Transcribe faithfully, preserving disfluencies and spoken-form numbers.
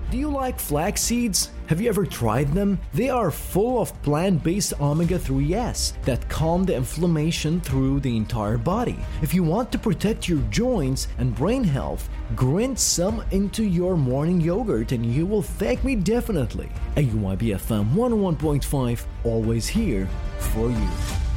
Do you like flax seeds? Have you ever tried them? They are full of plant-based omega threes that calm the inflammation through the entire body. If you want to protect your joints and brain health, grind some into your morning yogurt and you will thank me definitely. A U I B F M one oh one point five, always here for you.